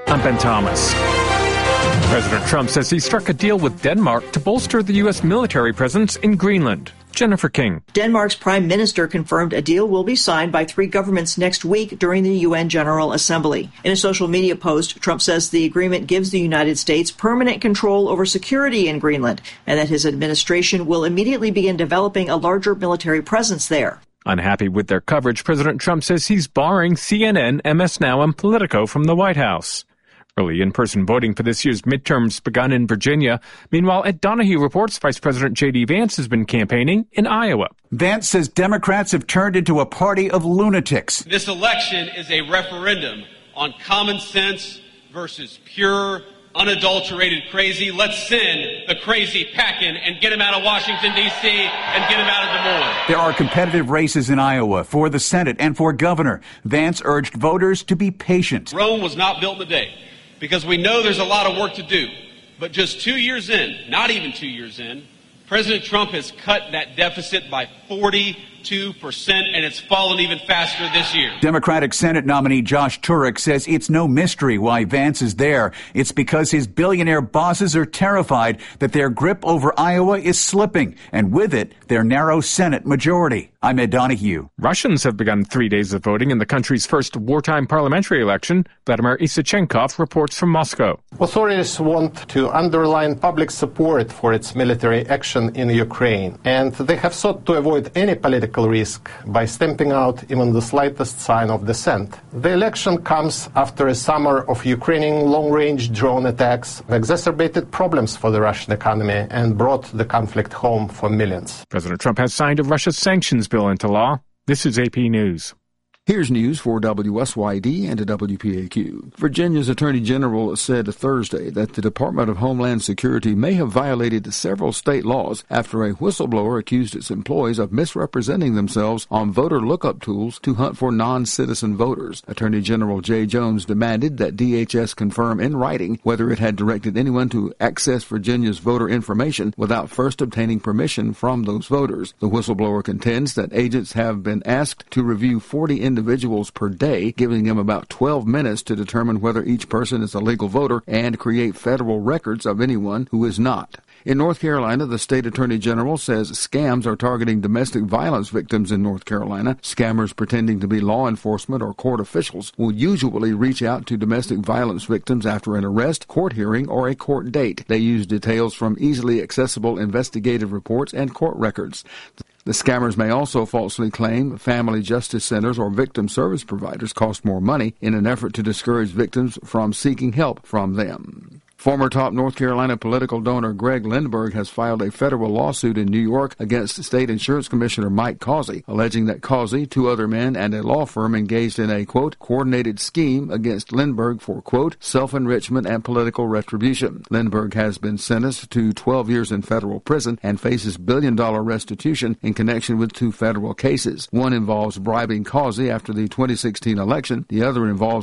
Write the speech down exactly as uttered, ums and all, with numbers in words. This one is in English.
I'm Ben Thomas. President Trump says he struck a deal with Denmark to bolster the U S military presence in Greenland. Jennifer King. Denmark's prime minister confirmed a deal will be signed by three governments next week during the U N General Assembly. In a social media post, Trump says the agreement gives the United States permanent control over security in Greenland and that his administration will immediately begin developing a larger military presence there. Unhappy with their coverage, President Trump says he's barring C N N, M S Now, and Politico from the White House. Early in-person voting for this year's midterms begun in Virginia. Meanwhile, Ed Donahue reports Vice President J D. Vance has been campaigning in Iowa. Vance says Democrats have turned into a party of lunatics. This election is a referendum on common sense versus pure, unadulterated crazy. Let's send the crazy packing and get him out of Washington, D C, and get him out of Des Moines. There are competitive races in Iowa for the Senate and for governor. Vance urged voters to be patient. Rome was not built in a day, because we know there's a lot of work to do. But just two years in, not even two years in, President Trump has cut that deficit by forty-two percent, and it's fallen even faster this year. Democratic Senate nominee Josh Turek says it's no mystery why Vance is there. It's because his billionaire bosses are terrified that their grip over Iowa is slipping, and with it, their narrow Senate majority. I'm Ed Donahue. Russians have begun three days of voting in the country's first wartime parliamentary election. Vladimir Isachenkov reports from Moscow. Authorities want to underline public support for its military action in Ukraine, and they have sought to avoid any political risk by stamping out even the slightest sign of dissent. The election comes after a summer of Ukrainian long-range drone attacks exacerbated problems for the Russian economy and brought the conflict home for millions. President Trump has signed a Russia sanctions bill into law. This is A P News. Here's news for W S Y D and W P A Q. Virginia's Attorney General said Thursday that the Department of Homeland Security may have violated several state laws after a whistleblower accused its employees of misrepresenting themselves on voter lookup tools to hunt for non-citizen voters. Attorney General Jay Jones demanded that D H S confirm in writing whether it had directed anyone to access Virginia's voter information without first obtaining permission from those voters. The whistleblower contends that agents have been asked to review forty individuals individuals per day, giving them about twelve minutes to determine whether each person is a legal voter and create federal records of anyone who is not. In North Carolina, the state attorney general says scams are targeting domestic violence victims in North Carolina. Scammers pretending to be law enforcement or court officials will usually reach out to domestic violence victims after an arrest, court hearing, or a court date. They use details from easily accessible investigative reports and court records. The scammers may also falsely claim family justice centers or victim service providers cost more money in an effort to discourage victims from seeking help from them. Former top North Carolina political donor Greg Lindbergh has filed a federal lawsuit in New York against State Insurance Commissioner Mike Causey, alleging that Causey, two other men, and a law firm engaged in a, quote, coordinated scheme against Lindbergh for, quote, self-enrichment and political retribution. Lindbergh has been sentenced to twelve years in federal prison and faces billion-dollar restitution in connection with two federal cases. One involves bribing Causey after the twenty sixteen election. The other involves